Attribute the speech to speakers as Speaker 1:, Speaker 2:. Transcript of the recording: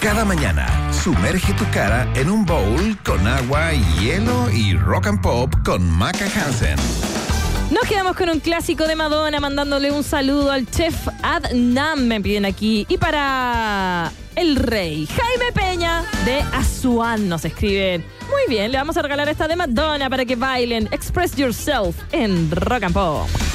Speaker 1: Cada mañana, sumerge tu cara en un bowl con agua, hielo y rock and pop con Maca Hansen.
Speaker 2: Nos quedamos con un clásico de Madonna, mandándole un saludo al chef Adnan, me piden aquí. Y para el rey Jaime Peña de Asuán nos escriben. Muy bien, le vamos a regalar esta de Madonna para que bailen Express Yourself en Rock and Pop.